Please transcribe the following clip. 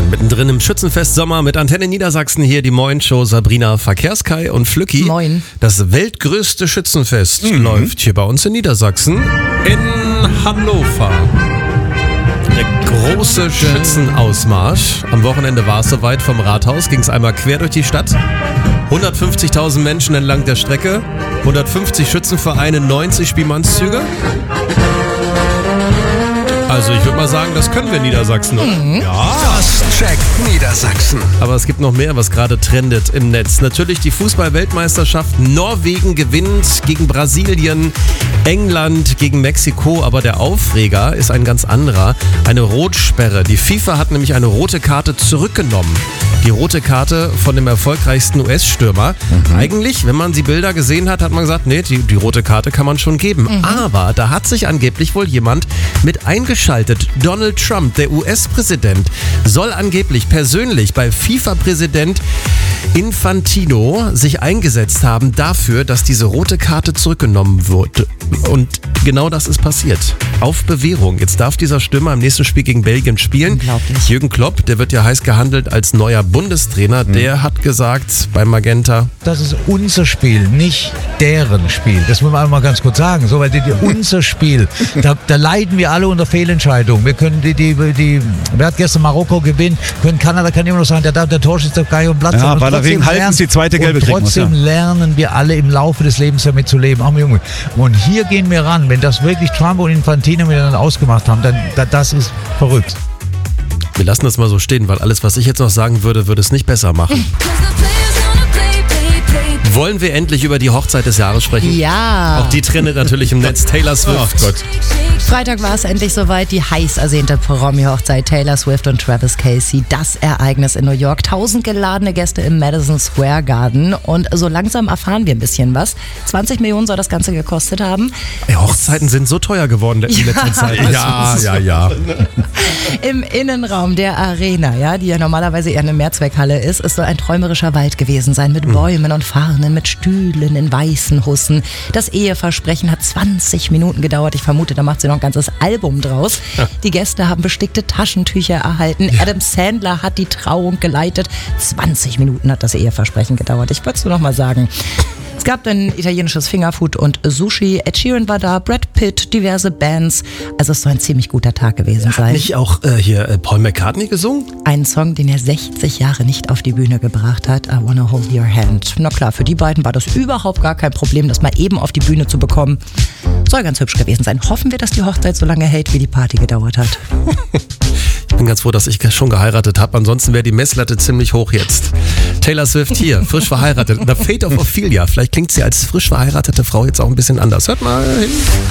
Mittendrin im Schützenfest Sommer mit Antenne Niedersachsen hier die Moin-Show Sabrina Verkehrskai und Flücki. Moin. Das weltgrößte Schützenfest läuft hier bei uns in Niedersachsen in Hannover. Der große Schützenausmarsch. Am Wochenende war es soweit. Vom Rathaus ging es einmal quer durch die Stadt. 150.000 Menschen entlang der Strecke. 150 Schützenvereine, 90 Spielmannszüge. Also ich würde mal sagen, das können wir in Niedersachsen. Ja. Das checkt Niedersachsen. Aber es gibt noch mehr, was gerade trendet im Netz. Natürlich die Fußball-Weltmeisterschaft. Norwegen gewinnt gegen Brasilien, England gegen Mexiko. Aber der Aufreger ist ein ganz anderer. Eine Rotsperre. Die FIFA hat nämlich eine rote Karte zurückgenommen. Die rote Karte von dem erfolgreichsten US-Stürmer. Eigentlich, wenn man die Bilder gesehen hat, hat man gesagt, nee, die rote Karte kann man schon geben. Aber da hat sich angeblich wohl jemand mit eingeschaltet. Donald Trump, der US-Präsident, soll angeblich persönlich bei FIFA-Präsident Infantino sich eingesetzt haben dafür, dass diese rote Karte zurückgenommen wurde. Und genau das ist passiert. Auf Bewährung. Jetzt darf dieser Stürmer im nächsten Spiel gegen Belgien spielen. Unglaublich. Jürgen Klopp, der wird ja heiß gehandelt als neuer Bundestrainer. Der hat gesagt bei Magenta: Das ist unser Spiel, nicht deren Spiel. Das muss man einmal ganz kurz sagen. So, weil unser Spiel, da leiden wir alle unter Fehlentscheidungen. Wir können wer hat gestern Marokko gewinnt, Kanada kann immer noch sagen, der Torschütze gar nicht um Platz. Ja, weil er wegen Haltens die zweite Gelbe kriegen muss. Trotzdem lernen wir alle im Laufe des Lebens damit zu leben. Auch Junge. Und hier gehen wir ran. Wenn das wirklich Trump und Infantino miteinander ausgemacht haben, dann das ist verrückt. Wir lassen das mal so stehen, weil alles, was ich jetzt noch sagen würde es nicht besser machen. Wollen wir endlich über die Hochzeit des Jahres sprechen? Ja. Auch die trendet natürlich im Netz. Taylor Swift. Oh Gott. Freitag war es endlich soweit, die heiß ersehnte Promi-Hochzeit Taylor Swift und Travis Kelce. Das Ereignis in New York. 1000 geladene Gäste im Madison Square Garden. Und so langsam erfahren wir ein bisschen was. 20 Millionen soll das Ganze gekostet haben. Hochzeiten sind so teuer geworden in letzter Zeit. Ja. Im Innenraum der Arena, ja, die ja normalerweise eher eine Mehrzweckhalle ist, es soll ein träumerischer Wald gewesen sein mit Bäumen und Farnen, mit Stühlen in weißen Hussen. Das Eheversprechen hat 20 Minuten gedauert. Ich vermute, da macht sie noch ein ganzes Album draus. Ja. Die Gäste haben bestickte Taschentücher erhalten. Ja. Adam Sandler hat die Trauung geleitet. 20 Minuten hat das Eheversprechen gedauert. Ich würde es nur noch mal sagen. Es gab dann italienisches Fingerfood und Sushi. Ed Sheeran war da, Brad Pitt, diverse Bands. Also es soll ein ziemlich guter Tag gewesen sein. Hat nicht auch Paul McCartney gesungen? Ein Song, den er 60 Jahre nicht auf die Bühne gebracht hat. I Wanna Hold Your Hand. Na klar, für die beiden war das überhaupt gar kein Problem, das mal eben auf die Bühne zu bekommen. Soll ganz hübsch gewesen sein. Hoffen wir, dass die Hochzeit so lange hält, wie die Party gedauert hat. Ich bin ganz froh, dass ich schon geheiratet habe. Ansonsten wäre die Messlatte ziemlich hoch jetzt. Taylor Swift hier, frisch verheiratet. The Fate of Ophelia. Vielleicht klingt sie als frisch verheiratete Frau jetzt auch ein bisschen anders. Hört mal hin.